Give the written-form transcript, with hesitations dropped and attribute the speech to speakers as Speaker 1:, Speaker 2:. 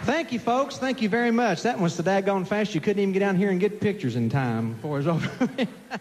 Speaker 1: Thank you, folks. Thank you very much. That one was so daggone fast you couldn't even get down here and get pictures in time before it was over.